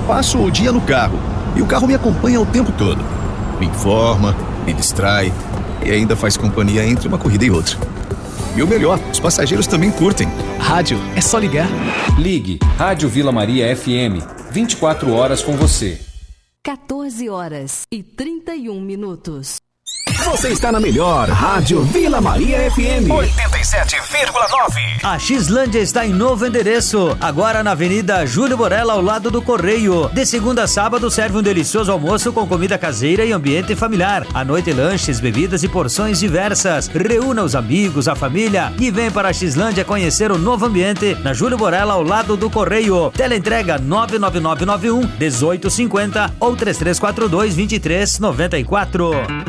Passo o dia no carro e o carro me acompanha o tempo todo. Me informa, me distrai e ainda faz companhia entre uma corrida e outra. E o melhor, os passageiros também curtem. Rádio, é só ligar. Ligue Rádio Vila Maria FM, 24 horas com você. 14h31. Você está na melhor Rádio Vila Maria FM 87,9. A Xlândia está em novo endereço, agora na Avenida Júlio Borella, ao lado do Correio. De segunda a sábado serve um delicioso almoço com comida caseira e ambiente familiar. À noite, lanches, bebidas e porções diversas. Reúna os amigos, a família e vem para a Xlândia conhecer o novo ambiente na Júlio Borella, ao lado do Correio. Teleentrega 99991 1850 ou 3342 2394.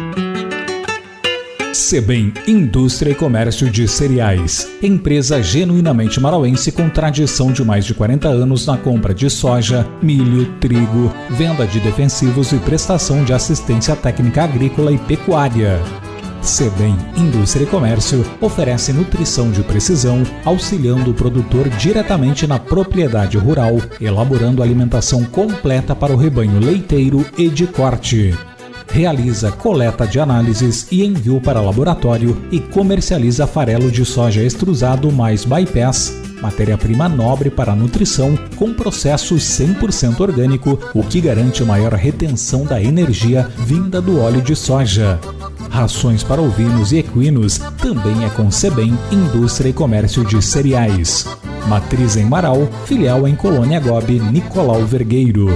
Sebem Indústria e Comércio de Cereais, empresa genuinamente marauense com tradição de mais de 40 anos na compra de soja, milho, trigo, venda de defensivos e prestação de assistência técnica agrícola e pecuária. Sebem Indústria e Comércio oferece nutrição de precisão, auxiliando o produtor diretamente na propriedade rural, elaborando alimentação completa para o rebanho leiteiro e de corte. Realiza coleta de análises e envio para laboratório e comercializa farelo de soja extrusado mais bypass, matéria-prima nobre para a nutrição, com processo 100% orgânico, o que garante maior retenção da energia vinda do óleo de soja. Rações para ovinos e equinos também é com Sebem Indústria e Comércio de Cereais. Matriz em Marau, filial em Colônia Gobi, Nicolau Vergueiro.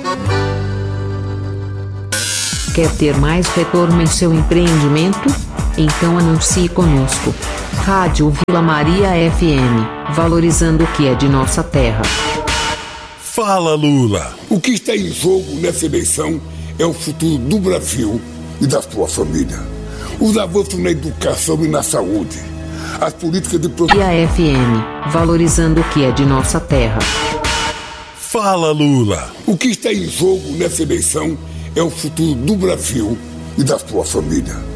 Quer ter mais retorno em seu empreendimento? Então anuncie conosco. Rádio Vila Maria FM, valorizando o que é de nossa terra. Fala, Lula! O que está em jogo nessa eleição é o futuro do Brasil e da sua família. Os avanços na educação e na saúde. As políticas de Maria FM, valorizando o que é de nossa terra. Fala, Lula! O que está em jogo nessa eleição é o futuro do Brasil e da sua família.